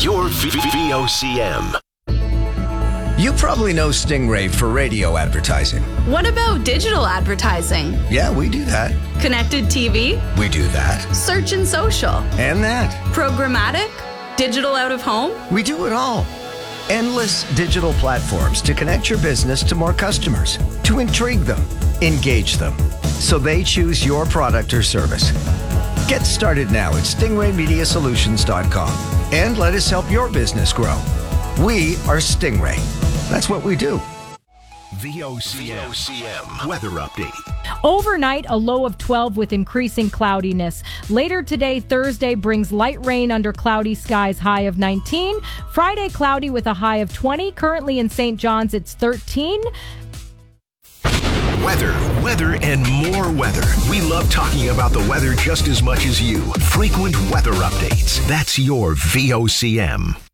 Your VOCM. You probably know Stingray for radio advertising. What about digital advertising? Yeah, we do that. Connected TV? We do that. Search and social? And that. Programmatic? Digital out of home? We do it all. Endless digital platforms to connect your business to more customers, to intrigue them, engage them, so they choose your product or service. Get started now at stingraymediasolutions.com and let us help your business grow. We are Stingray. That's what we do. VOCM weather update. Overnight, a low of 12 with increasing cloudiness. Later today, Thursday, brings light rain under cloudy skies, high of 19. Friday, cloudy with a high of 20. Currently in St. John's, it's 13. Weather, and more weather. We love talking about the weather just as much as you. Frequent weather updates. That's your VOCM.